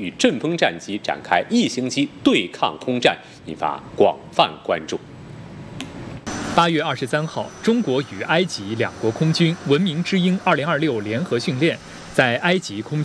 与阵风战机展开1星期对抗空战，引发广泛关注。 8月23号，中国与埃及两国空军“文明之鹰”2026联合训练在埃及空军